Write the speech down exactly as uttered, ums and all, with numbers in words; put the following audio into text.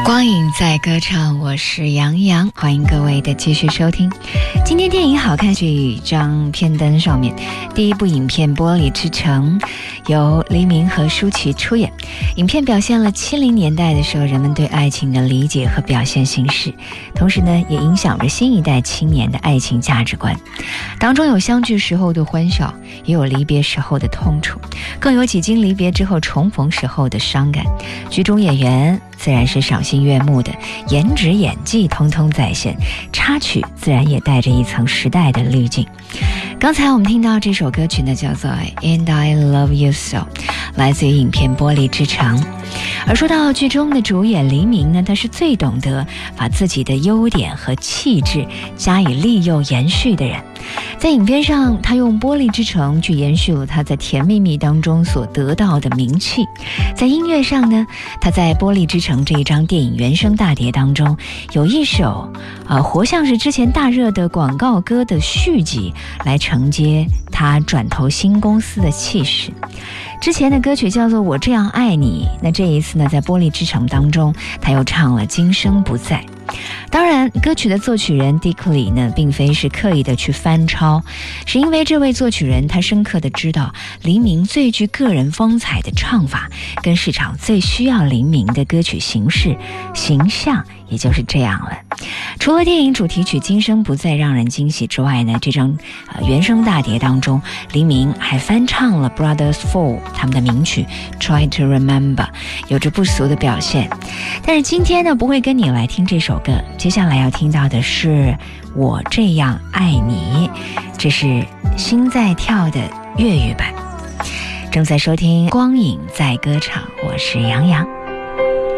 光影在歌唱，我是杨洋，欢迎各位的继续收听。今天电影好看是一张片单上面第一部影片《玻璃之城》，由黎明和舒淇出演。影片表现了七零年代的时候人们对爱情的理解和表现形式，同时呢也影响着新一代青年的爱情价值观。当中有相聚时候的欢笑，也有离别时候的痛楚，更有几经离别之后重逢时候的伤感。剧中演员自然是赏心悦目的，颜值演技通通在线，插曲自然也带着一层时代的滤镜。刚才我们听到这首歌曲呢，叫做 And I Love You So， 来自于影片《玻璃之城》。而说到剧中的主演黎明呢，他是最懂得把自己的优点和气质加以利用延续的人。在影片上，他用玻璃之城去延续了他在甜蜜蜜当中所得到的名气。在音乐上呢，他在玻璃之城这一张电影原声大碟当中有一首呃，活像是之前大热的广告歌的续集，来承接他转投新公司的气势。之前的歌曲叫做《我这样爱你》，那这一次呢，在玻璃之城当中他又唱了《今生不在》。当然，歌曲的作曲人 Dick Lee 呢，并非是刻意的去翻抄，是因为这位作曲人他深刻的知道黎明最具个人风采的唱法，跟市场最需要黎明的歌曲形式形象，也就是这样了。除了电影主题曲《今生不再》让人惊喜之外呢，这张、呃、原声大碟当中，黎明还翻唱了 Brothers Four 他们的名曲 Try to Remember， 有着不俗的表现。但是今天呢，不会跟你来听这首歌，接下来要听到的是我这样爱你，这是心在跳的粤语版。正在收听光影在歌唱，我是杨洋。